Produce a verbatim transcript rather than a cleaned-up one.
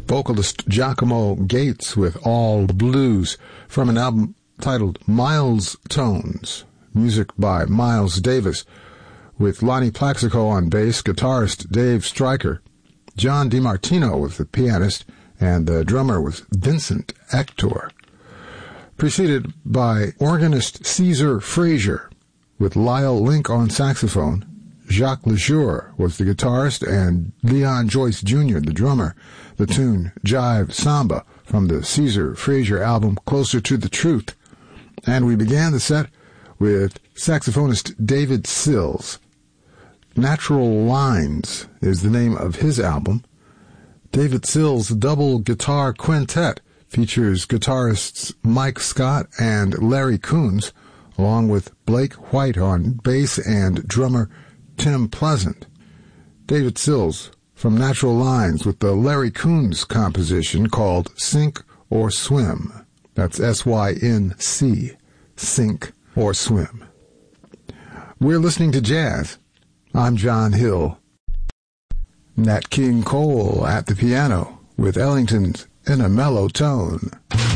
vocalist Giacomo Gates with All Blues from an album titled Miles Tones, music by Miles Davis, with Lonnie Plaxico on bass, guitarist Dave Stryker. John DiMartino was the pianist, and the drummer was Vincent Ector. Preceded by organist Caesar Frazier, with Lyle Link on saxophone. Jacques Lejour was the guitarist, and Leon Joyce Junior the drummer. The tune Jive Samba from the Caesar Frazier album Closer to the Truth. And we began the set with saxophonist David Sills. Natural Lines is the name of his album. David Sills' double guitar quintet features guitarists Mike Scott and Larry Coons, along with Blake White on bass and drummer Tim Pleasant. David Sills from Natural Lines with the Larry Coons composition called Sink or Swim. That's S Y N C, Sink or Swim. We're listening to jazz. I'm John Hill. Nat King Cole at the piano with Ellington's In a Mellow Tone.